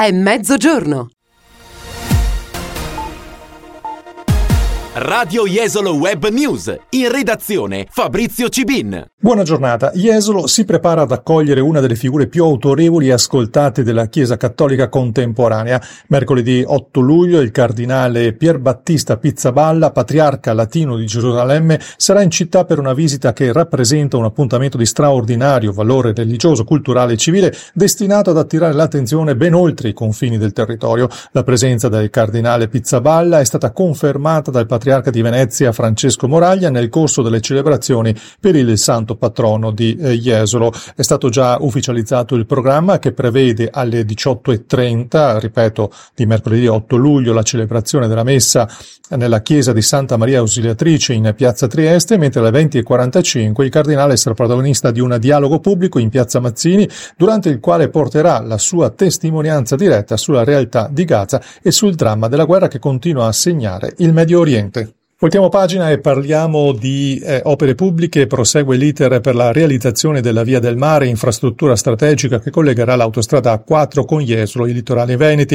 è mezzogiorno. Radio Jesolo Web News, in redazione Fabrizio Cibin. Buona giornata. Jesolo si prepara ad accogliere una delle figure più autorevoli e ascoltate della Chiesa Cattolica contemporanea. Mercoledì 8 luglio il cardinale Pierbattista Pizzaballa, patriarca latino di Gerusalemme, sarà in città per una visita che rappresenta un appuntamento di straordinario valore religioso, culturale e civile, destinato ad attirare l'attenzione ben oltre i confini del territorio. La presenza del cardinale Pizzaballa è stata confermata dal patriarca di Venezia Francesco Moraglia nel corso delle celebrazioni per il santo patrono di Jesolo. È stato già ufficializzato il programma che prevede alle 18:30, ripeto, di mercoledì 8 luglio, la celebrazione della messa nella chiesa di Santa Maria Ausiliatrice in piazza Trieste, mentre alle 20:45 il cardinale sarà protagonista di un dialogo pubblico in piazza Mazzini, durante il quale porterà la sua testimonianza diretta sulla realtà di Gaza e sul dramma della guerra che continua a segnare il Medio Oriente. Voltiamo pagina e parliamo di opere pubbliche. Prosegue l'iter per la realizzazione della Via del Mare, infrastruttura strategica che collegherà l'autostrada A4 con Jesolo, i litorali veneti.